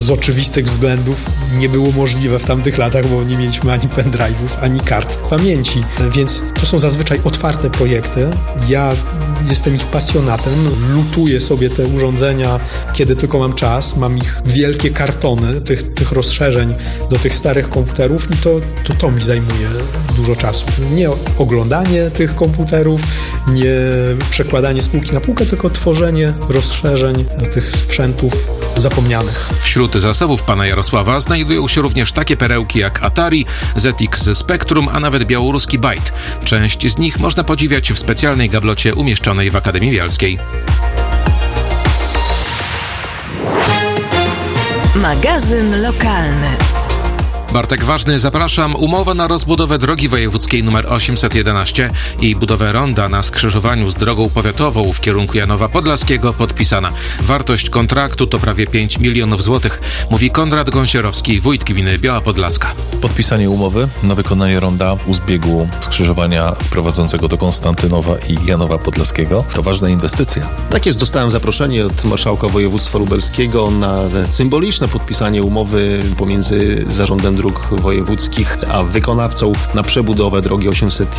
z oczywistych względów nie było możliwe w tamtych latach, bo nie mieliśmy ani pendrive'ów, ani kart pamięci. Więc to są zazwyczaj otwarte projekty. Ja jestem ich pasjonatem. Lutuję sobie te urządzenia, kiedy tylko mam czas. Mam ich wielkie kartony tych rozszerzeń do tych starych komputerów i to mi zajmuje dużo czasu. Nie oglądanie tych komputerów, nie przekładanie z półki na półkę, tylko tworzenie rozszerzeń tych sprzętów zapomnianych. Wśród zasobów pana Jarosława znajdują się również takie perełki jak Atari, ZX Spectrum, a nawet białoruski Byte. Część z nich można podziwiać w specjalnej gablocie umieszczonej w Akademii Bialskiej. Magazyn lokalny. Bartek Ważny, zapraszam. Umowa na rozbudowę drogi wojewódzkiej nr 811 i budowę ronda na skrzyżowaniu z drogą powiatową w kierunku Janowa Podlaskiego podpisana. Wartość kontraktu to prawie 5 milionów złotych, mówi Konrad Gąsierowski, wójt gminy Biała Podlaska. Podpisanie umowy na wykonanie ronda u zbiegu skrzyżowania prowadzącego do Konstantynowa i Janowa Podlaskiego to ważna inwestycja. Tak jest, dostałem zaproszenie od marszałka województwa lubelskiego na symboliczne podpisanie umowy pomiędzy zarządem dróg wojewódzkich a wykonawcą na przebudowę drogi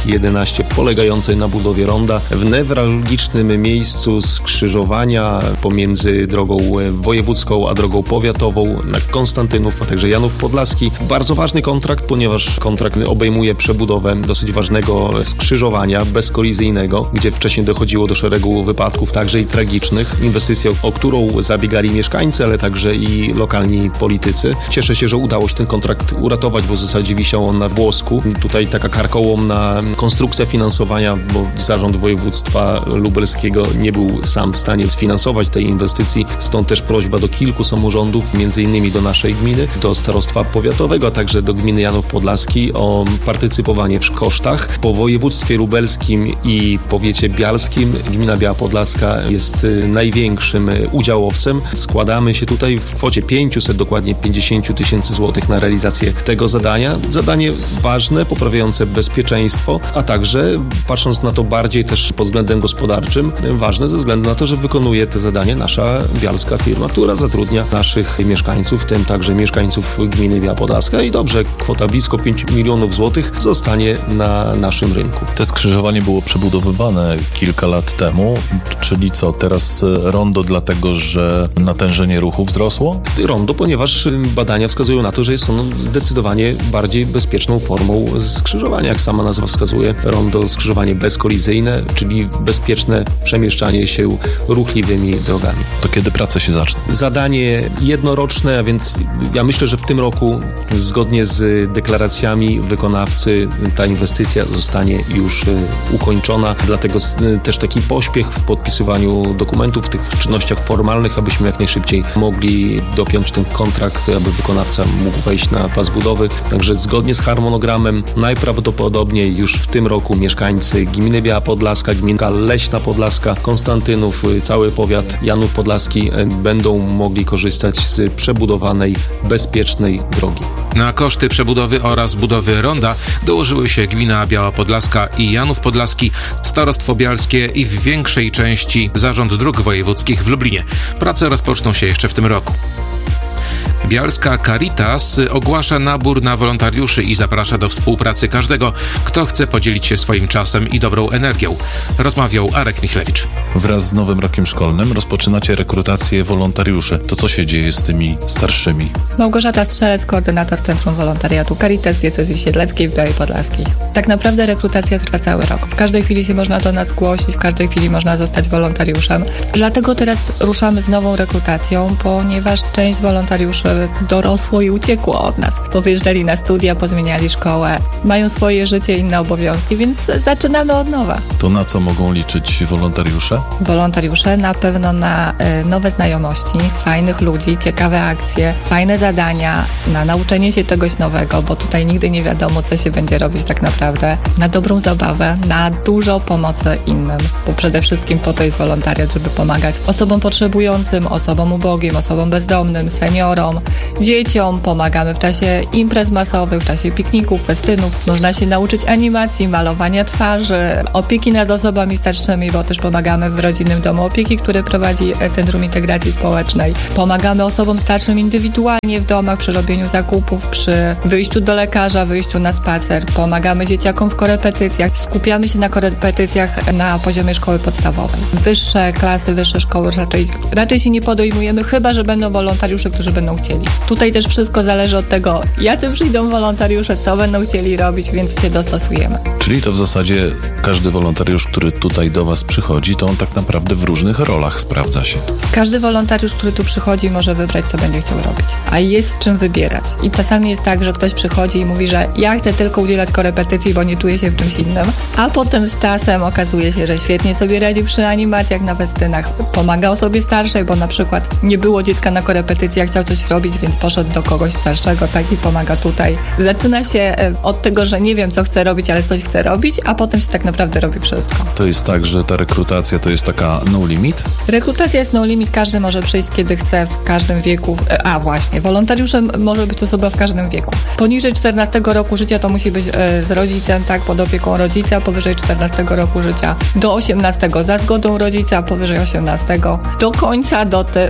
811 polegającej na budowie ronda w newralgicznym miejscu skrzyżowania pomiędzy drogą wojewódzką a drogą powiatową na Konstantynów, a także Janów Podlaski. Bardzo ważny kontrakt, ponieważ kontrakt obejmuje przebudowę dosyć ważnego skrzyżowania bezkolizyjnego, gdzie wcześniej dochodziło do szeregu wypadków, także i tragicznych. Inwestycja, o którą zabiegali mieszkańcy, ale także i lokalni politycy. Cieszę się, że udało się ten kontrakt uratować, bo w zasadzie wisiał on na włosku. Tutaj taka karkołomna konstrukcja finansowania, bo zarząd województwa lubelskiego nie był sam w stanie sfinansować tej inwestycji. Stąd też prośba do kilku samorządów, między innymi do naszej gminy, do starostwa powiatowego, a także do gminy Janów Podlaski o partycypowanie w kosztach. Po województwie lubelskim i powiecie bialskim gmina Biała Podlaska jest największym udziałowcem. Składamy się tutaj w kwocie 500, dokładnie 50 tysięcy złotych na realizację tego zadania. Zadanie ważne, poprawiające bezpieczeństwo, a także, patrząc na to bardziej też pod względem gospodarczym, ważne ze względu na to, że wykonuje te zadanie nasza bialska firma, która zatrudnia naszych mieszkańców, w tym także mieszkańców gminy Biała Podlaska i dobrze, kwota blisko 5 milionów złotych zostanie na naszym rynku. To skrzyżowanie było przebudowywane kilka lat temu, czyli co, teraz rondo dlatego, że natężenie ruchu wzrosło? Rondo, ponieważ badania wskazują na to, że jest ono zdecydowanie bardziej bezpieczną formą skrzyżowania, jak sama nazwa wskazuje. Rondo, skrzyżowanie bezkolizyjne, czyli bezpieczne przemieszczanie się ruchliwymi drogami. To kiedy prace się zaczną? Zadanie jednoroczne, a więc ja myślę, że w tym roku zgodnie z deklaracjami wykonawcy ta inwestycja zostanie już ukończona. Dlatego też taki pośpiech w podpisywaniu dokumentów, w tych czynnościach formalnych, abyśmy jak najszybciej mogli dopiąć ten kontrakt, aby wykonawca mógł wejść na plac budowy. Także zgodnie z harmonogramem najprawdopodobniej już w tym roku mieszkańcy gminy Biała Podlaska, gminka Leśna Podlaska, Konstantynów, cały powiat Janów Podlaski będą mogli korzystać z przebudowanej, bezpiecznej drogi. Na koszty przebudowy oraz budowy ronda dołożyły się gmina Biała Podlaska i Janów Podlaski, Starostwo Bialskie i w większej części Zarząd Dróg Wojewódzkich w Lublinie. Prace rozpoczną się jeszcze w tym roku. Bialska Caritas ogłasza nabór na wolontariuszy i zaprasza do współpracy każdego, kto chce podzielić się swoim czasem i dobrą energią. Rozmawiał Arek Michlewicz. Wraz z nowym rokiem szkolnym rozpoczynacie rekrutację wolontariuszy. To co się dzieje z tymi starszymi? Małgorzata Strzelec, koordynator Centrum Wolontariatu Caritas Diecezji Siedleckiej w Białej Podlaskiej. Tak naprawdę rekrutacja trwa cały rok. W każdej chwili się można do nas zgłosić, w każdej chwili można zostać wolontariuszem. Dlatego teraz ruszamy z nową rekrutacją, ponieważ część wolontariuszy dorosło i uciekło od nas. Powyjeżdżali na studia, pozmieniali szkołę, mają swoje życie, inne obowiązki, więc zaczynamy od nowa. To na co mogą liczyć wolontariusze? Wolontariusze na pewno na nowe znajomości, fajnych ludzi, ciekawe akcje, fajne zadania, na nauczenie się czegoś nowego, bo tutaj nigdy nie wiadomo, co się będzie robić tak naprawdę, na dobrą zabawę, na dużo pomocy innym, bo przede wszystkim po to jest wolontariat, żeby pomagać osobom potrzebującym, osobom ubogim, osobom bezdomnym, seniorom, dzieciom, pomagamy w czasie imprez masowych, w czasie pikników, festynów. Można się nauczyć animacji, malowania twarzy, opieki nad osobami starszymi, bo też pomagamy w rodzinnym domu opieki, który prowadzi Centrum Integracji Społecznej. Pomagamy osobom starszym indywidualnie w domach przy robieniu zakupów, przy wyjściu do lekarza, wyjściu na spacer. Pomagamy dzieciakom w korepetycjach. Skupiamy się na korepetycjach na poziomie szkoły podstawowej. Wyższe klasy, wyższe szkoły raczej się nie podejmujemy, chyba że będą wolontariusze, którzy będą chcieli. Tutaj też wszystko zależy od tego, jacy przyjdą wolontariusze, co będą chcieli robić, więc się dostosujemy. Czyli to w zasadzie każdy wolontariusz, który tutaj do Was przychodzi, to on tak naprawdę w różnych rolach sprawdza się. Każdy wolontariusz, który tu przychodzi, może wybrać, co będzie chciał robić. A jest w czym wybierać. I czasami jest tak, że ktoś przychodzi i mówi, że ja chcę tylko udzielać korepetycji, bo nie czuję się w czymś innym. A potem z czasem okazuje się, że świetnie sobie radzi przy animacjach na festynach. Pomaga osobie starszej, bo na przykład nie było dziecka na korepetycji, a chciał coś robić, więc poszedł do kogoś starszego, tak, i pomaga tutaj. Zaczyna się od tego, że nie wiem, co chcę robić, ale coś chcę robić, a potem się tak naprawdę robi wszystko. To jest tak, że ta rekrutacja to jest taka no limit? Rekrutacja jest no limit, każdy może przyjść kiedy chce, w każdym wieku. A właśnie, wolontariuszem może być osoba w każdym wieku. Poniżej 14 roku życia to musi być z rodzicem, tak, pod opieką rodzica, powyżej 14 roku życia do 18 za zgodą rodzica, powyżej 18 do końca,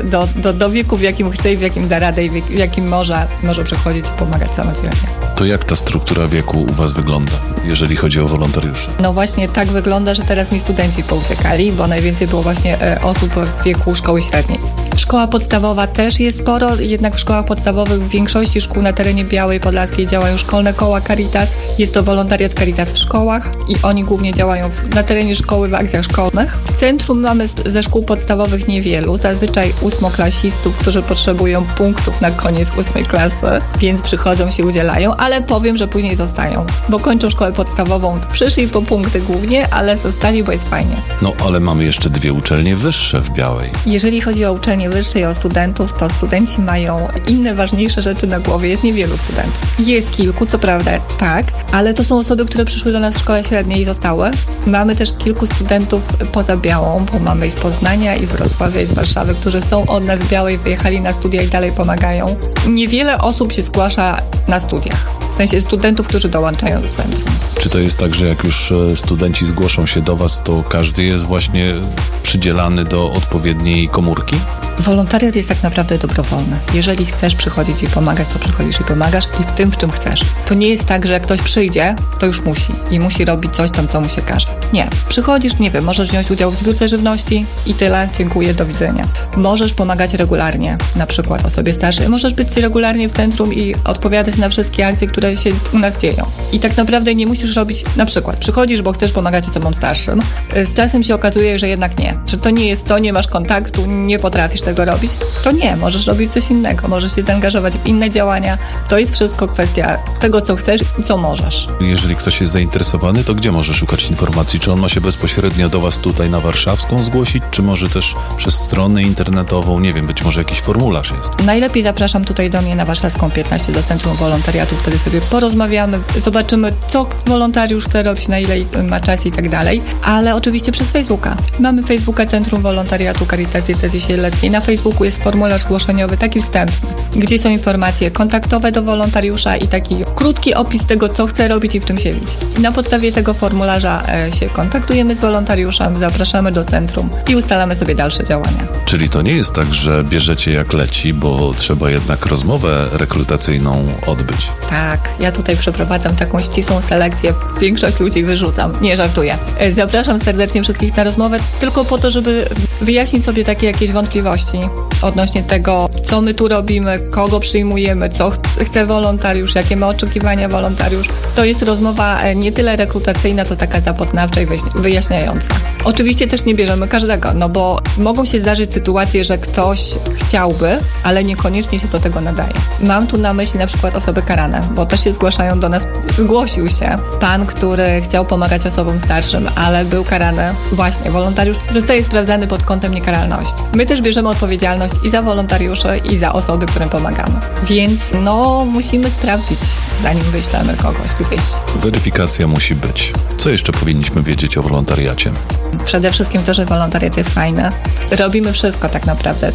do wieku, w jakim chce i w jakim da radę i w jakim może przychodzić i pomagać samodzielnie. To jak ta struktura wieku u Was wygląda, jeżeli chodzi o wolontariuszy? No właśnie tak wygląda, że teraz mi studenci pouciekali, bo najwięcej było właśnie osób w wieku szkoły średniej. Szkoła podstawowa też jest sporo, jednak w szkołach podstawowych w większości szkół na terenie Białej Podlaskiej działają szkolne koła Caritas. Jest to wolontariat Caritas w szkołach i oni głównie działają na terenie szkoły w akcjach szkolnych. W centrum mamy ze szkół podstawowych niewielu, zazwyczaj ósmoklasistów, którzy potrzebują punktów na koniec 8 klasy, więc przychodzą, się udzielają, ale powiem, że później zostają, bo kończą szkołę podstawową, przyszli po punkty głównie, ale zostali, bo jest fajnie. No, ale mamy jeszcze 2 uczelnie wyższe w Białej. Jeżeli chodzi o uczelnie wyższe i o studentów, to studenci mają inne ważniejsze rzeczy na głowie. Jest niewielu studentów. Jest kilku, co prawda, tak, ale to są osoby, które przyszły do nas w szkole średniej i zostały. Mamy też kilku studentów poza Białą, bo mamy i z Poznania, i z Wrocławia, i z Warszawy, którzy są od nas z Białej, wyjechali na studia i dalej pomagają. Niewiele osób się zgłasza na studiach. W sensie studentów, którzy dołączają do centrum. Czy to jest tak, że jak już studenci zgłoszą się do Was, to każdy jest właśnie przydzielany do odpowiedniej komórki? Wolontariat jest tak naprawdę dobrowolny. Jeżeli chcesz przychodzić i pomagać, to przychodzisz i pomagasz i w tym, w czym chcesz. To nie jest tak, że jak ktoś przyjdzie, to już musi i musi robić coś tam, co mu się każe. Nie. Przychodzisz, nie wiem, możesz wziąć udział w zbiórce żywności i tyle. Dziękuję, do widzenia. Możesz pomagać regularnie, na przykład osobie starszej. Możesz być regularnie w centrum i odpowiadać na wszystkie akcje, które się u nas dzieją. I tak naprawdę nie musisz robić, na przykład przychodzisz, bo chcesz pomagać osobom starszym. Z czasem się okazuje, że jednak nie. Że to nie jest to, nie masz kontaktu, nie potrafisz tego robić. To nie, możesz robić coś innego. Możesz się zaangażować w inne działania. To jest wszystko kwestia tego, co chcesz i co możesz. Jeżeli ktoś jest zainteresowany, to gdzie może szukać informacji? Czy on ma się bezpośrednio do Was tutaj na Warszawską zgłosić, czy może też przez stronę internetową? Nie wiem, być może jakiś formularz jest. Najlepiej zapraszam tutaj do mnie na Warszawską 15 do Centrum Wolontariatu. Wtedy sobie porozmawiamy, zobaczymy, co wolontariusz chce robić, na ile ma czas i tak dalej. Ale oczywiście przez Facebooka. Mamy Facebooka Centrum Wolontariatu Caritas Diecezji Siedleckiej. Na Facebooku jest formularz zgłoszeniowy, taki wstępny, gdzie są informacje kontaktowe do wolontariusza i taki krótki opis tego, co chce robić i w czym się widzi. I na podstawie tego formularza się kontaktujemy z wolontariuszem, zapraszamy do centrum i ustalamy sobie dalsze działania. Czyli to nie jest tak, że bierzecie jak leci, bo trzeba jednak rozmowę rekrutacyjną odbyć. Tak, ja tutaj przeprowadzam taką ścisłą selekcję, większość ludzi wyrzucam, nie żartuję. Zapraszam serdecznie wszystkich na rozmowę, tylko po to, żeby wyjaśnić sobie takie jakieś wątpliwości odnośnie tego, co my tu robimy, kogo przyjmujemy, co chce wolontariusz, jakie ma oczekiwania wolontariusz. To jest rozmowa nie tyle rekrutacyjna, to taka zapoznawcza i wyjaśniająca. Oczywiście też nie bierzemy każdego, no bo mogą się zdarzyć sytuacje, że ktoś chciałby, ale niekoniecznie się do tego nadaje. Mam tu na myśli na przykład osoby karane, bo też się zgłaszają do nas. Zgłosił się pan, który chciał pomagać osobom starszym, ale był karany. Właśnie, wolontariusz zostaje sprawdzany pod kątem niekaralności. My też bierzemy odpowiedzialność i za wolontariuszy, i za osoby, którym pomagamy. Więc musimy sprawdzić, zanim wyślemy kogoś gdzieś. Weryfikacja musi być. Co jeszcze powinniśmy wiedzieć o wolontariacie? Przede wszystkim to, że wolontariat jest fajny. Robimy wszystko tak naprawdę. Tak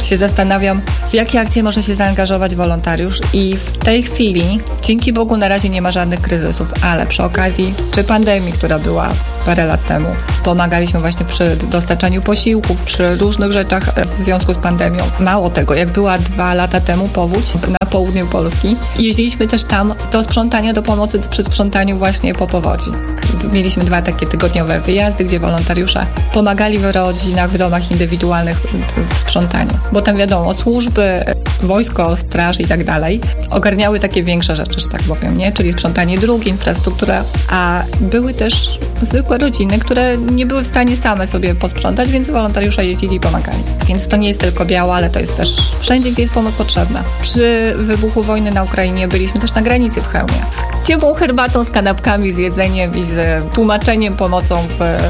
się zastanawiam, w jakie akcje może się zaangażować wolontariusz i w tej chwili, dzięki Bogu, na razie nie ma żadnych kryzysów, ale przy okazji czy pandemii, która była parę lat temu, pomagaliśmy właśnie przy dostarczaniu posiłków, przy różnych rzeczach w związku z pandemią. Mało tego, jak była 2 lata temu powódź na południu Polski, jeździliśmy też tam do sprzątania, do pomocy przy sprzątaniu właśnie po powodzi. Mieliśmy 2 takie tygodniowe wyjazdy, gdzie wolontariusze pomagali w rodzinach, w domach indywidualnych w sprzątaniu. Bo tam wiadomo, służby, wojsko, straż i tak dalej ogarniały takie większe rzeczy, że tak powiem, nie? Czyli sprzątanie dróg, infrastruktura, a były też zwykłe rodziny, które nie były w stanie same sobie posprzątać, więc wolontariusze jeździli i pomagali. Więc to nie jest tylko Biała, ale to jest też wszędzie, gdzie jest pomoc potrzebna. Przy wybuchu wojny na Ukrainie byliśmy też na granicy w Chełmie. Z ciepłą herbatą, z kanapkami, z jedzeniem i z tłumaczeniem, pomocą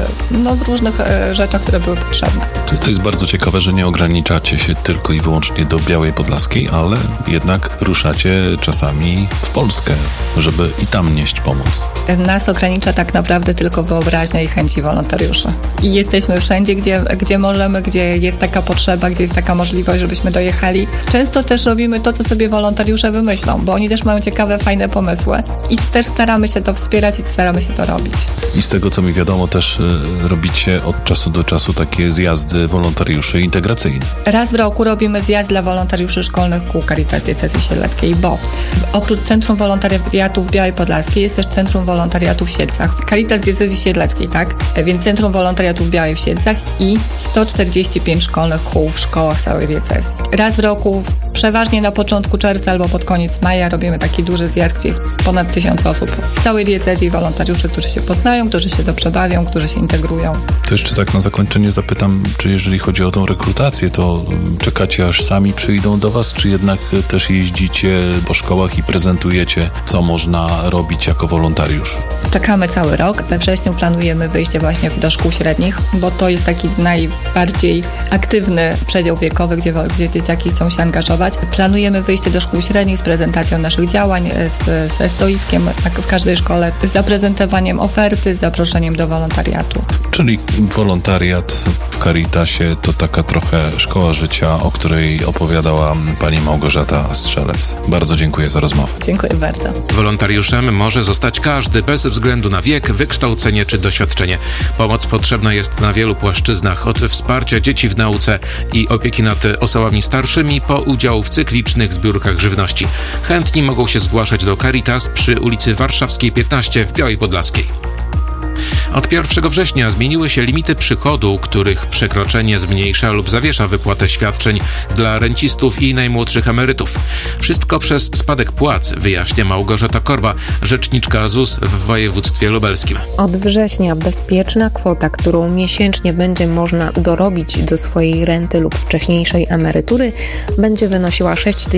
w różnych rzeczach, które były potrzebne. Czyli to jest bardzo ciekawe, że nie ograniczacie się tylko i wyłącznie do Białej Podlaskiej, ale jednak ruszacie czasami w Polskę, żeby i tam nieść pomoc. Nas ogranicza tak naprawdę tylko wyobraźnia i chęci wolontariuszy. I jesteśmy wszędzie, gdzie możemy, gdzie jest taka potrzeba, gdzie jest taka możliwość, żebyśmy dojechali. Często też robimy to, co sobie wolontariusze wymyślą, bo oni też mają ciekawe, fajne pomysły i też staramy się to wspierać i staramy się to robić. I z tego, co mi wiadomo, też robicie od czasu do czasu takie zjazdy wolontariuszy integracyjne. Raz w roku robimy zjazd dla wolontariuszy szkolnych kół Caritas Diecezji Siedleckiej, bo oprócz Centrum Wolontariatu w Białej Podlaskiej jest też Centrum Wolontariatu w Siedlcach. Caritas Diecezji Siedleckiej, tak? Więc Centrum Wolontariatu w Białej w Siedlcach i 145 szkolnych kół w szkołach całej diecezji. Raz w roku, przeważnie na początku czerwca albo pod koniec maja, robimy taki duży zjazd, gdzie jest ponad 1000 osób z całej diecezji, wolontariuszy, którzy się poznają, którzy się dobrze bawią, którzy się integrują. To jeszcze tak na zakończenie zapytam, czy jeżeli chodzi o tą rekrutację, to czekacie, aż sami przyjdą do was, czy jednak też jeździcie po szkołach i prezentujecie, co można robić jako wolontariusz? Czekamy cały rok. We wrześniu planujemy wyjście właśnie do szkół średnich, bo to jest taki najbardziej aktywny przedział wiekowy, gdzie dzieciaki chcą się angażować. Planujemy wyjście do szkół średnich z prezentacją naszych działań, ze stoiskiem, tak w każdej szkole, z zaprezentowaniem oferty, z zaproszeniem do wolontariatu. Czyli wolontariat w Caritasie to taka trochę szkoła życia, o której opowiadała pani Małgorzata Strzelec. Bardzo dziękuję za rozmowę. Dziękuję bardzo. Wolontariuszem może zostać każdy, bez względu na wiek, wykształcenie czy doświadczenie. Pomoc potrzebna jest na wielu płaszczyznach, od wsparcia dzieci w nauce i opieki nad osobami starszymi po udział w cyklicznych zbiórkach żywności. Chętni mogą się zgłaszać do Caritas przy ulicy Warszawskiej 15 w Białej Podlaskiej. Od 1 września zmieniły się limity przychodu, których przekroczenie zmniejsza lub zawiesza wypłatę świadczeń dla rencistów i najmłodszych emerytów. Wszystko przez spadek płac, wyjaśnia Małgorzata Korba, rzeczniczka ZUS w województwie lubelskim. Od września bezpieczna kwota, którą miesięcznie będzie można dorobić do swojej renty lub wcześniejszej emerytury, będzie wynosiła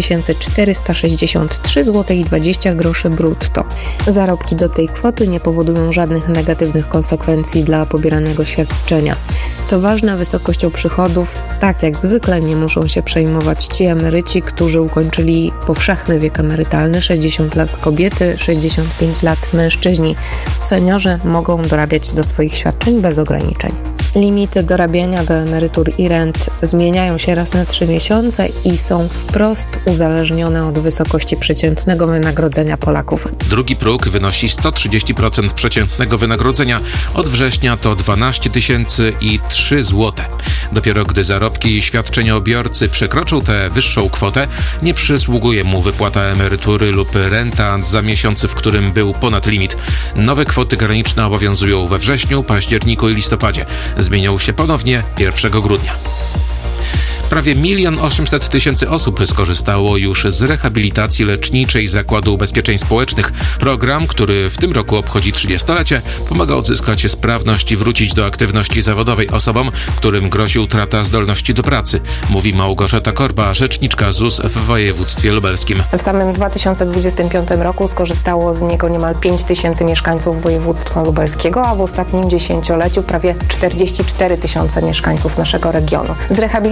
6463 zł i 20 groszy brutto. Zarobki do tej kwoty nie powodują żadnych negatywnych konsekwencji dla pobieranego świadczenia. Co ważne, wysokością przychodów, tak jak zwykle, nie muszą się przejmować ci emeryci, którzy ukończyli powszechny wiek emerytalny, 60 lat kobiety, 65 lat mężczyźni. Seniorzy mogą dorabiać do swoich świadczeń bez ograniczeń. Limity dorabiania do emerytur i rent zmieniają się raz na 3 miesiące i są wprost uzależnione od wysokości przeciętnego wynagrodzenia Polaków. Drugi próg wynosi 130% przeciętnego wynagrodzenia. Od września to 12 003 zł. Dopiero gdy zarobki świadczeniobiorcy przekroczą tę wyższą kwotę, nie przysługuje mu wypłata emerytury lub renta za miesiąc, w którym był ponad limit. Nowe kwoty graniczne obowiązują we wrześniu, październiku i listopadzie. Zmienią się ponownie 1 grudnia. Prawie 1 800 000 osób skorzystało już z rehabilitacji leczniczej Zakładu Ubezpieczeń Społecznych. Program, który w tym roku obchodzi 30-lecie, pomaga odzyskać sprawność i wrócić do aktywności zawodowej osobom, którym grozi utrata zdolności do pracy, mówi Małgorzata Korba, rzeczniczka ZUS w województwie lubelskim. W samym 2025 roku skorzystało z niego niemal 5 000 mieszkańców województwa lubelskiego, a w ostatnim dziesięcioleciu prawie 44 000 mieszkańców naszego regionu. Z rehabilitacji leczniczej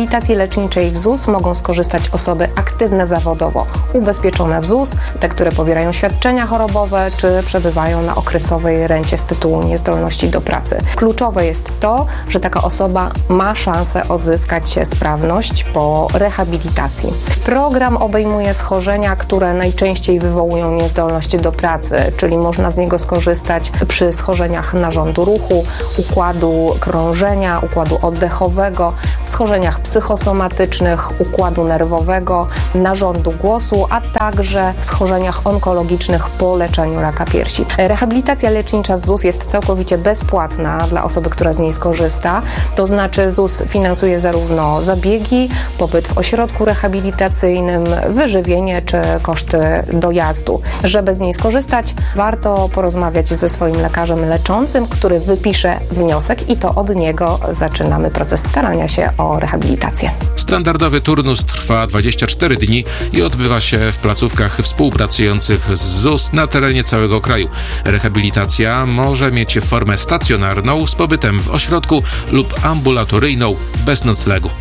leczniczej w ZUS mogą skorzystać osoby aktywne zawodowo, ubezpieczone w ZUS, te, które pobierają świadczenia chorobowe, czy przebywają na okresowej rencie z tytułu niezdolności do pracy. Kluczowe jest to, że taka osoba ma szansę odzyskać sprawność po rehabilitacji. Program obejmuje schorzenia, które najczęściej wywołują niezdolność do pracy, czyli można z niego skorzystać przy schorzeniach narządu ruchu, układu krążenia, układu oddechowego, w schorzeniach psychosomatycznych, układu nerwowego, narządu głosu, a także w schorzeniach onkologicznych po leczeniu raka piersi. Rehabilitacja lecznicza z ZUS jest całkowicie bezpłatna dla osoby, która z niej skorzysta. To znaczy ZUS finansuje zarówno zabiegi, pobyt w ośrodku rehabilitacyjnym, wyżywienie czy koszty dojazdu. Żeby z niej skorzystać, warto porozmawiać ze swoim lekarzem leczącym, który wypisze wniosek i to od niego zaczynamy proces starania się o rehabilitację. Standardowy turnus trwa 24 dni i odbywa się w placówkach współpracujących z ZUS na terenie całego kraju. Rehabilitacja może mieć formę stacjonarną z pobytem w ośrodku lub ambulatoryjną bez noclegu.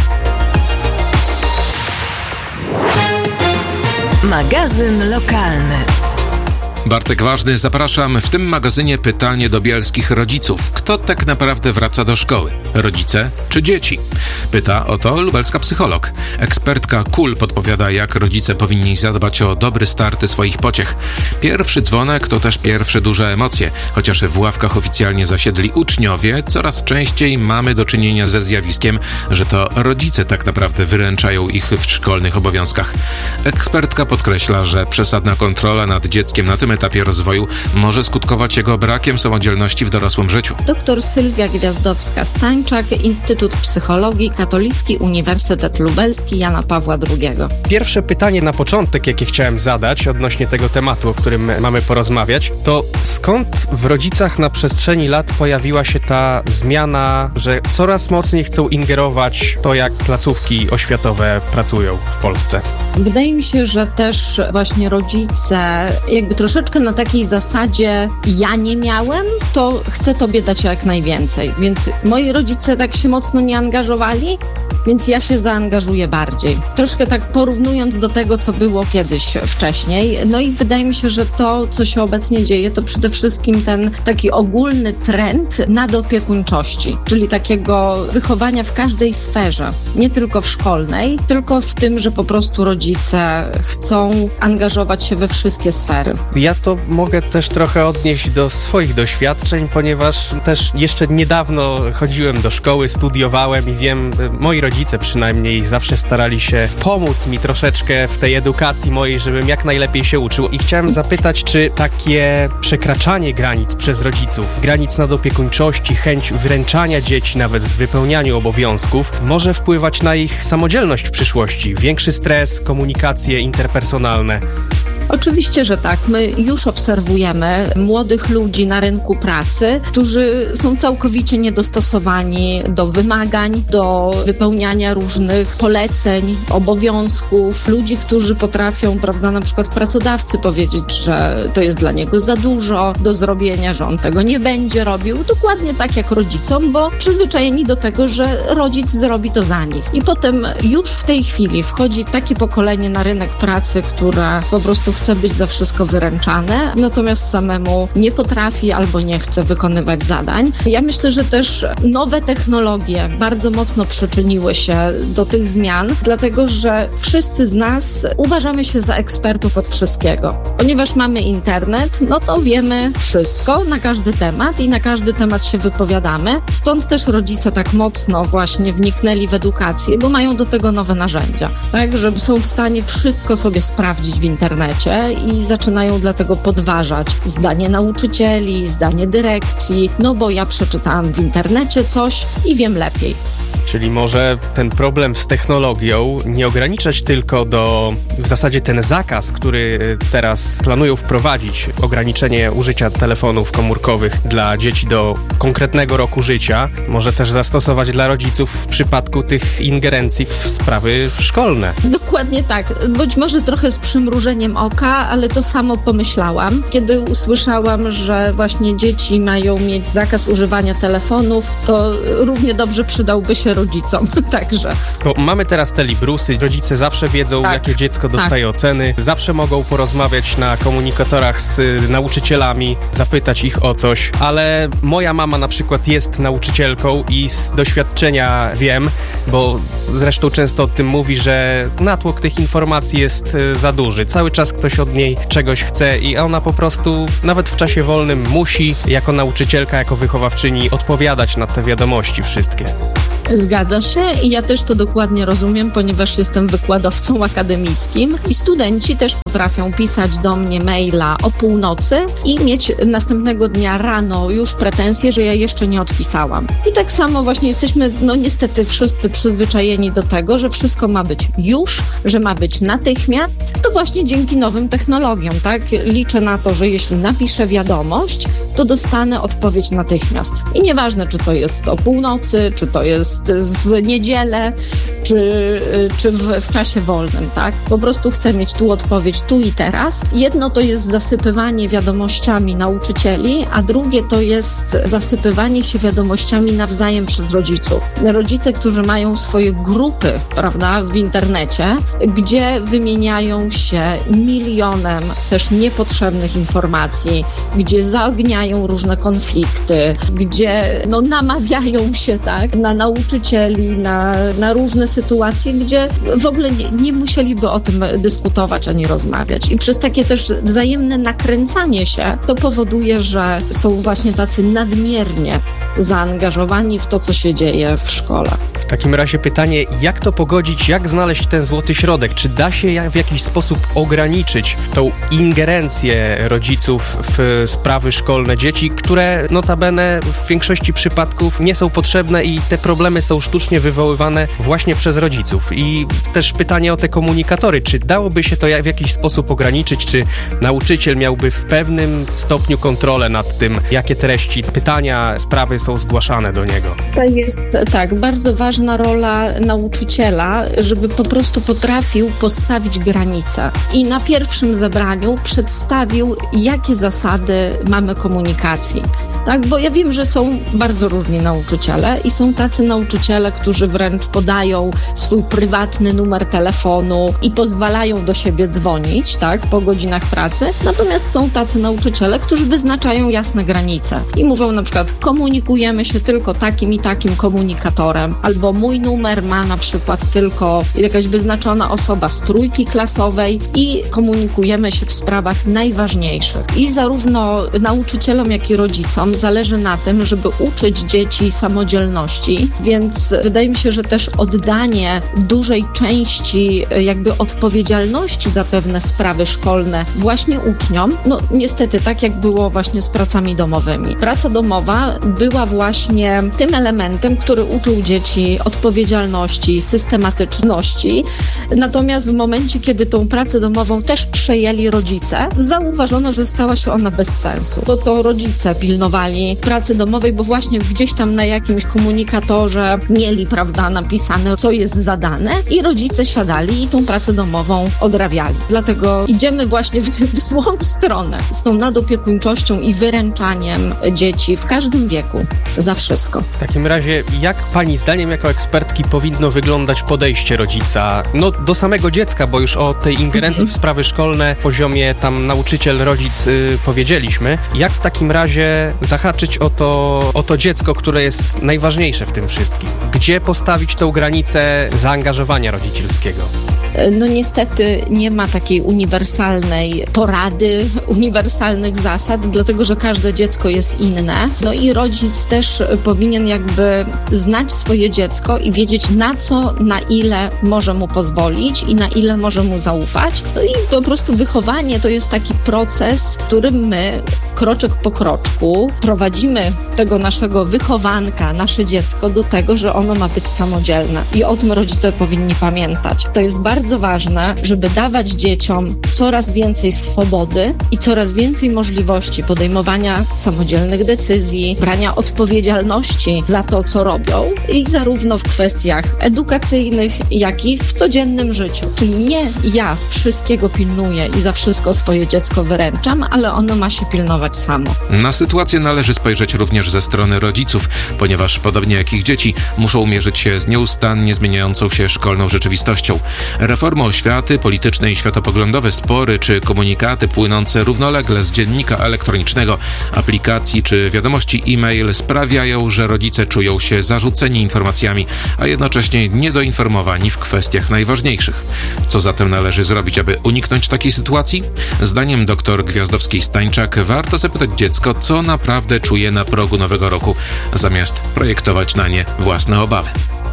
Magazyn lokalny. Bartek Ważny, zapraszam. W tym magazynie pytanie do bielskich rodziców. Kto tak naprawdę wraca do szkoły? Rodzice czy dzieci? Pyta o to lubelska psycholog. Ekspertka KUL podpowiada, jak rodzice powinni zadbać o dobry start swoich pociech. Pierwszy dzwonek to też pierwsze duże emocje. Chociaż w ławkach oficjalnie zasiedli uczniowie, coraz częściej mamy do czynienia ze zjawiskiem, że to rodzice tak naprawdę wyręczają ich w szkolnych obowiązkach. Ekspertka podkreśla, że przesadna kontrola nad dzieckiem na tym etapie rozwoju może skutkować jego brakiem samodzielności w dorosłym życiu. Dr Sylwia Gwiazdowska-Stańczak, Instytut Psychologii, Katolicki Uniwersytet Lubelski Jana Pawła II. Pierwsze pytanie na początek, jakie chciałem zadać odnośnie tego tematu, o którym mamy porozmawiać, to skąd w rodzicach na przestrzeni lat pojawiła się ta zmiana, że coraz mocniej chcą ingerować to, jak placówki oświatowe pracują w Polsce? Wydaje mi się, że też właśnie rodzice jakby troszeczkę na takiej zasadzie ja nie miałem, to chcę tobie dać jak najwięcej. Więc moi rodzice tak się mocno nie angażowali, więc ja się zaangażuję bardziej. Troszkę tak porównując do tego, co było kiedyś wcześniej. No i wydaje mi się, że to, co się obecnie dzieje, to przede wszystkim ten taki ogólny trend nadopiekuńczości, czyli takiego wychowania w każdej sferze, nie tylko w szkolnej, tylko w tym, że po prostu rodzice chcą angażować się we wszystkie sfery. Ja to mogę też trochę odnieść do swoich doświadczeń, ponieważ też jeszcze niedawno chodziłem do szkoły, studiowałem i wiem, moi rodzice przynajmniej zawsze starali się pomóc mi troszeczkę w tej edukacji mojej, żebym jak najlepiej się uczył. I chciałem zapytać, czy takie przekraczanie granic przez rodziców, granic nadopiekuńczości, chęć wyręczania dzieci nawet w wypełnianiu obowiązków może wpływać na ich samodzielność w przyszłości? Większy stres, komunikacje interpersonalne? Oczywiście, że tak. My już obserwujemy młodych ludzi na rynku pracy, którzy są całkowicie niedostosowani do wymagań, do wypełniania różnych poleceń, obowiązków. Ludzi, którzy potrafią, prawda, na przykład pracodawcy powiedzieć, że to jest dla niego za dużo do zrobienia, że on tego nie będzie robił. Dokładnie tak jak rodzicom, bo przyzwyczajeni do tego, że rodzic zrobi to za nich. I potem już w tej chwili wchodzi takie pokolenie na rynek pracy, które po prostu chce być za wszystko wyręczane, natomiast samemu nie potrafi albo nie chce wykonywać zadań. Ja myślę, że też nowe technologie bardzo mocno przyczyniły się do tych zmian, dlatego że wszyscy z nas uważamy się za ekspertów od wszystkiego. Ponieważ mamy internet, no to wiemy wszystko na każdy temat i na każdy temat się wypowiadamy. Stąd też rodzice tak mocno właśnie wniknęli w edukację, bo mają do tego nowe narzędzia, tak, że są w stanie wszystko sobie sprawdzić w internecie i zaczynają dlatego podważać zdanie nauczycieli, zdanie dyrekcji, no bo ja przeczytałam w internecie coś i wiem lepiej. Czyli może ten problem z technologią nie ograniczać tylko do, w zasadzie ten zakaz, który teraz planują wprowadzić, ograniczenie użycia telefonów komórkowych dla dzieci do konkretnego roku życia, może też zastosować dla rodziców w przypadku tych ingerencji w sprawy szkolne. Dokładnie tak. Być może trochę z przymrużeniem oka, wysoka, ale to samo pomyślałam. Kiedy usłyszałam, że właśnie dzieci mają mieć zakaz używania telefonów, to równie dobrze przydałby się rodzicom. Także. Bo mamy teraz te librusy, rodzice zawsze wiedzą, jakie dziecko dostaje oceny, zawsze mogą porozmawiać na komunikatorach z nauczycielami, zapytać ich o coś, ale moja mama na przykład jest nauczycielką i z doświadczenia wiem, bo zresztą często o tym mówi, że natłok tych informacji jest za duży. Cały czas ktoś od niej czegoś chce i ona po prostu nawet w czasie wolnym musi jako nauczycielka, jako wychowawczyni odpowiadać na te wiadomości wszystkie. Zgadza się i ja też to dokładnie rozumiem, ponieważ jestem wykładowcą akademickim i studenci też potrafią pisać do mnie maila o północy i mieć następnego dnia rano już pretensje, że ja jeszcze nie odpisałam. I tak samo właśnie jesteśmy, niestety wszyscy przyzwyczajeni do tego, że wszystko ma być już, że ma być natychmiast, to właśnie dzięki nowym technologiom, tak? Liczę na to, że jeśli napiszę wiadomość, to dostanę odpowiedź natychmiast. I nieważne, czy to jest o północy, czy to jest w niedzielę, czy w czasie wolnym, tak? Po prostu chcę mieć tu odpowiedź tu i teraz. Jedno to jest zasypywanie wiadomościami nauczycieli, a drugie to jest zasypywanie się wiadomościami nawzajem przez rodziców. Rodzice, którzy mają swoje grupy, prawda, w internecie, gdzie wymieniają się milionem też niepotrzebnych informacji, gdzie zaogniają różne konflikty, gdzie namawiają się, tak, na nauczycieli, na różne sytuacje, gdzie w ogóle nie musieliby o tym dyskutować ani rozmawiać. I przez takie też wzajemne nakręcanie się to powoduje, że są właśnie tacy nadmiernie zaangażowani w to, co się dzieje w szkole. W takim razie pytanie, jak to pogodzić, jak znaleźć ten złoty środek? Czy da się w jakiś sposób ograniczyć tą ingerencję rodziców w sprawy szkolne dzieci, które notabene w większości przypadków nie są potrzebne i te problemy są sztucznie wywoływane właśnie przez rodziców? I też pytanie o te komunikatory, czy dałoby się to w jakiś sposób ograniczyć, czy nauczyciel miałby w pewnym stopniu kontrolę nad tym, jakie treści, pytania, sprawy są zgłaszane do niego? To jest bardzo ważna rola nauczyciela, żeby po prostu potrafił postawić granice i na pierwszym zebraniu przedstawił, jakie zasady mamy komunikacji. Tak, bo ja wiem, że są bardzo różni nauczyciele i są tacy nauczyciele, którzy wręcz podają swój prywatny numer telefonu i pozwalają do siebie dzwonić, tak, po godzinach pracy. Natomiast są tacy nauczyciele, którzy wyznaczają jasne granice i mówią na przykład, komunikujemy się tylko takim i takim komunikatorem, albo mój numer ma na przykład tylko jakaś wyznaczona osoba z trójki klasowej i komunikujemy się w sprawach najważniejszych. I zarówno nauczycielom, jak i rodzicom zależy na tym, żeby uczyć dzieci samodzielności, więc wydaje mi się, że też oddanie dużej części jakby odpowiedzialności za pewne sprawy szkolne właśnie uczniom, niestety tak jak było właśnie z pracami domowymi. Praca domowa była właśnie tym elementem, który uczył dzieci odpowiedzialności, systematyczności, natomiast w momencie, kiedy tą pracę domową też przejęli rodzice, zauważono, że stała się ona bez sensu, bo to rodzice pilnowali pracy domowej, bo właśnie gdzieś tam na jakimś komunikatorze mieli, prawda, napisane, co jest zadane i rodzice siadali i tą pracę domową odrabiali. Dlatego idziemy właśnie w złą stronę z tą nadopiekuńczością i wyręczaniem dzieci w każdym wieku za wszystko. W takim razie, jak pani zdaniem jako ekspertki powinno wyglądać podejście rodzica do samego dziecka, bo już o tej ingerencji w sprawy szkolne poziomie tam nauczyciel, rodzic powiedzieliśmy. Jak w takim razie zahaczyć o to dziecko, które jest najważniejsze w tym wszystkim? Gdzie postawić tą granicę zaangażowania rodzicielskiego? Niestety nie ma takiej uniwersalnej porady, uniwersalnych zasad, dlatego że każde dziecko jest inne. I rodzic też powinien jakby znać swoje dziecko i wiedzieć, na co, na ile może mu pozwolić i na ile może mu zaufać. I po prostu wychowanie to jest taki proces, w którym my kroczek po kroczku prowadzimy tego naszego wychowanka, nasze dziecko do tego, że ono ma być samodzielne. I o tym rodzice powinni pamiętać. To jest bardzo bardzo ważne, żeby dawać dzieciom coraz więcej swobody i coraz więcej możliwości podejmowania samodzielnych decyzji, brania odpowiedzialności za to, co robią i zarówno w kwestiach edukacyjnych, jak i w codziennym życiu. Czyli nie ja wszystkiego pilnuję i za wszystko swoje dziecko wyręczam, ale ono ma się pilnować samo. Na sytuację należy spojrzeć również ze strony rodziców, ponieważ podobnie jak ich dzieci muszą mierzyć się z nieustannie zmieniającą się szkolną rzeczywistością. Reforma oświaty, polityczne i światopoglądowe spory czy komunikaty płynące równolegle z dziennika elektronicznego, aplikacji czy wiadomości e-mail sprawiają, że rodzice czują się zarzuceni informacjami, a jednocześnie niedoinformowani w kwestiach najważniejszych. Co zatem należy zrobić, aby uniknąć takiej sytuacji? Zdaniem dr Gwiazdowskiej-Stańczak warto zapytać dziecko, co naprawdę czuje na progu nowego roku, zamiast projektować na nie własne obawy.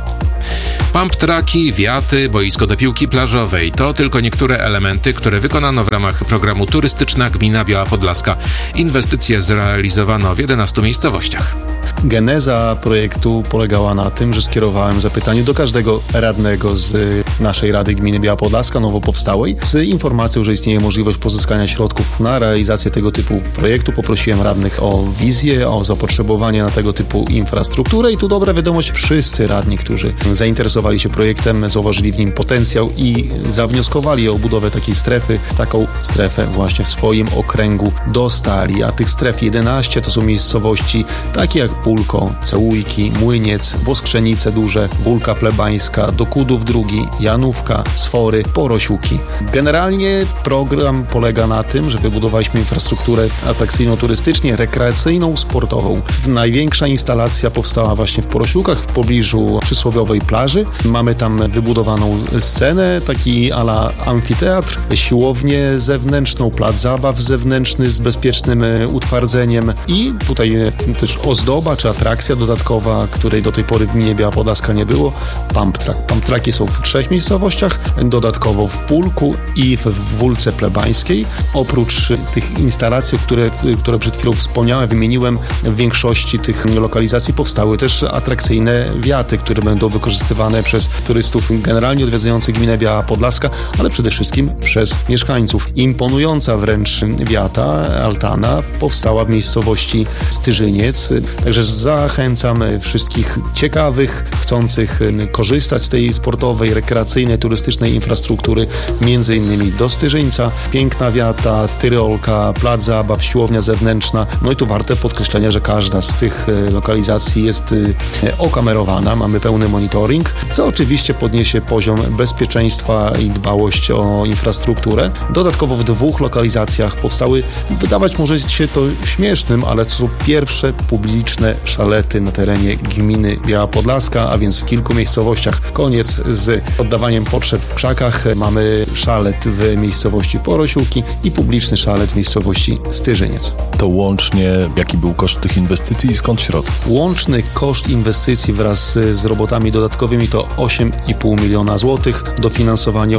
Pump tracki, wiaty, boisko do piłki plażowej to tylko niektóre elementy, które wykonano w ramach programu Turystyczna Gmina Biała Podlaska. Inwestycje zrealizowano w 11 miejscowościach. Geneza projektu polegała na tym, że skierowałem zapytanie do każdego radnego z naszej Rady Gminy Biała Podlaska, nowo powstałej, z informacją, że istnieje możliwość pozyskania środków na realizację tego typu projektu. Poprosiłem radnych o wizję, o zapotrzebowanie na tego typu infrastrukturę i tu dobra wiadomość, wszyscy radni, którzy zainteresowali się projektem, zauważyli w nim potencjał i zawnioskowali o budowę takiej strefy, taką strefę właśnie w swoim okręgu dostali, a tych stref 11 to są miejscowości takie jak Pulko, Cełujki, Młyniec, Woskrzenice Duże, Wólka Plebańska, Dokudów II, Janówka, Sfory, Porosiuki. Generalnie program polega na tym, że wybudowaliśmy infrastrukturę atrakcyjno-turystycznie, rekreacyjną, sportową. Największa instalacja powstała właśnie w Porosiukach, w pobliżu przysłowiowej plaży. Mamy tam wybudowaną scenę, taki a la amfiteatr, siłownię zewnętrzną, plac zabaw zewnętrzny z bezpiecznym utwardzeniem i tutaj też ozdoba czy atrakcja dodatkowa, której do tej pory w gminie Biała Podlaska nie było, pump track. Pump tracki są w 3 miejscowościach, dodatkowo w Pulku i w Wólce Plebańskiej. Oprócz tych instalacji, które przed chwilą wspomniałem, wymieniłem, w większości tych lokalizacji powstały też atrakcyjne wiaty, które będą wykorzystywane przez turystów generalnie odwiedzających gminę Biała Podlaska, ale przede wszystkim przez mieszkańców. Imponująca wręcz wiata, altana, powstała w miejscowości Styżyniec. Także zachęcam wszystkich ciekawych, chcących korzystać z tej sportowej, rekreacyjnej, turystycznej infrastruktury, między innymi do Styżyńca. Piękna wiata, Tyrolka, plac zabaw, siłownia zewnętrzna. No i tu warte podkreślenia, że każda z tych lokalizacji jest okamerowana, mamy pełny monitoring, co oczywiście podniesie poziom bezpieczeństwa i dbałość o infrastrukturę. Dodatkowo w 2 lokalizacjach powstały, wydawać może się to śmiesznym, ale to są pierwsze publiczne szalety na terenie gminy Biała Podlaska, a więc w kilku miejscowościach. Koniec z oddawaniem potrzeb w krzakach. Mamy szalet w miejscowości Porosiuki i publiczny szalet w miejscowości Styżyniec. To łącznie jaki był koszt tych inwestycji i skąd środki? Łączny koszt inwestycji wraz z robotami dodatkowymi to 8,5 miliona złotych, dofinansowanie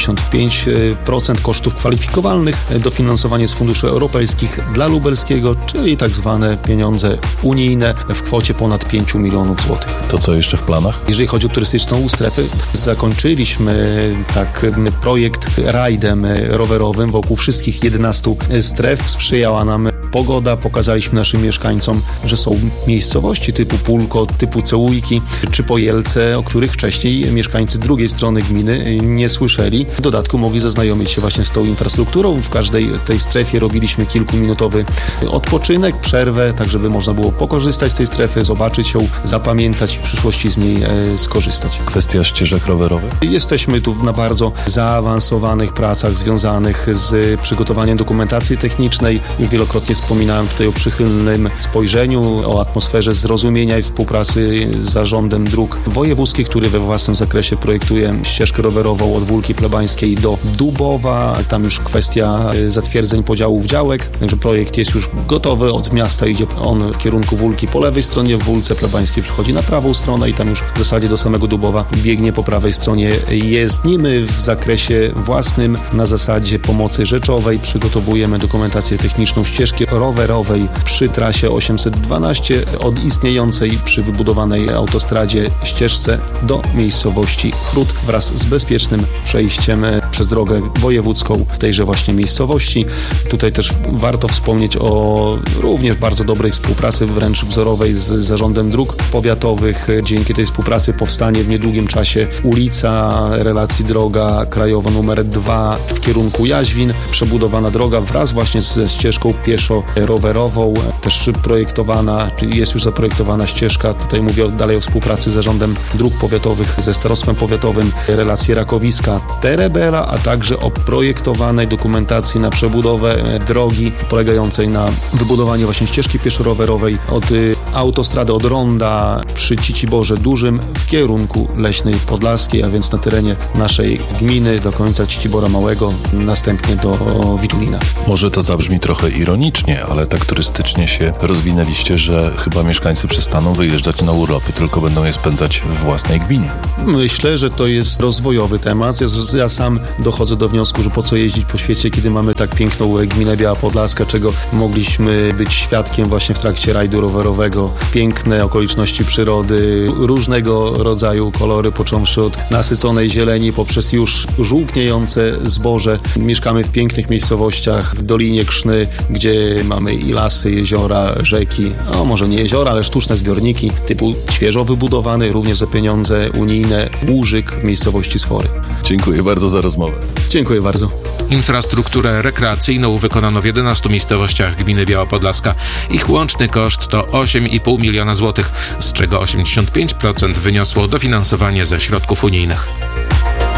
85% kosztów kwalifikowalnych, dofinansowanie z funduszy europejskich dla lubelskiego, czyli tak zwane pieniądze unijne w kwocie ponad 5 milionów złotych. To co jeszcze w planach? Jeżeli chodzi o turystyczną strefę, zakończyliśmy projekt rajdem rowerowym wokół wszystkich 11 stref. Sprzyjała nam pogoda, pokazaliśmy naszym mieszkańcom, że są miejscowości typu Pulko, typu Cełujki czy Pojelce, o których wcześniej mieszkańcy drugiej strony gminy nie słyszeli. W dodatku mogli zaznajomić się właśnie z tą infrastrukturą. W każdej tej strefie robiliśmy kilkuminutowy odpoczynek, przerwę, tak żeby można było pokorzystać z tej strefy, zobaczyć ją, zapamiętać i w przyszłości z niej skorzystać. Kwestia ścieżek rowerowych? Jesteśmy tu na bardzo zaawansowanych pracach związanych z przygotowaniem dokumentacji technicznej. Wielokrotnie wspominałem tutaj o przychylnym spojrzeniu, o atmosferze zrozumienia i współpracy z Zarządem Dróg Wojewódzkich, który we własnym zakresie projektuje ścieżkę rowerową od Wólki Plebańskiej do Dubowa. Tam już kwestia zatwierdzeń podziałów działek, także projekt jest już gotowy. Od miasta idzie on w kierunku Wólki po lewej stronie, w Wólce Plebańskiej przychodzi na prawą stronę i tam już w zasadzie do samego Dubowa biegnie po prawej stronie nie jezdnimy w zakresie własnym na zasadzie pomocy rzeczowej. Przygotowujemy dokumentację techniczną ścieżki rowerowej przy trasie 812 od istniejącej przy wybudowanej autostradzie ścieżce do miejscowości Chrud wraz z bezpiecznym przejściem przez drogę wojewódzką w tejże właśnie miejscowości. Tutaj też warto wspomnieć o również bardzo dobrej współpracy, wręcz wzorowej z Zarządem Dróg Powiatowych. Dzięki tej współpracy powstanie w niedługim czasie ulica relacji droga krajowa numer 2 w kierunku Jaźwin. Przebudowana droga wraz właśnie ze ścieżką pieszo-rowerową, też projektowana, czyli jest już zaprojektowana ścieżka. Tutaj mówię dalej o współpracy z Zarządem Dróg Powiatowych, ze Starostwem Powiatowym, relacje Rakowiska Terebela, a także o projektowanej dokumentacji na przebudowę drogi polegającej na wybudowaniu właśnie ścieżki pieszo-rowerowej od autostrady, od ronda przy Ciciborze Dużym w kierunku Leśnej Podlaskiej, a więc na terenie naszej gminy do końca Cicibora Małego, następnie do Witulina. Może to zabrzmi trochę ironicznie, ale tak turystycznie się rozwinęliście, że chyba mieszkańcy przestaną wyjeżdżać na urlopy, tylko będą je spędzać w własnej gminie. Myślę, że to jest rozwojowy temat. Ja sam dochodzę do wniosku, że po co jeździć po świecie, kiedy mamy tak piękną gminę Biała Podlaska, czego mogliśmy być świadkiem właśnie w trakcie rajdu rowerowego. Piękne okoliczności przyrody, różnego rodzaju kolory, począwszy od nasyconej zieleni poprzez już żółkniejące zboże. Mieszkamy w pięknych miejscowościach w Dolinie Krzny, gdzie mamy i lasy, jeziora, rzeki, może nie jeziora, ale sztuczne zbiorniki typu świeżo wybudowany, również za pieniądze unijne, Łużyk w miejscowości Sfory. Dziękuję bardzo za rozmowę. Dziękuję bardzo. Infrastrukturę rekreacyjną wykonano w 11 miejscowościach gminy Biała Podlaska. Ich łączny koszt to 8,5 miliona złotych, z czego 85% wyniosło dofinansowanie ze środków unijnych.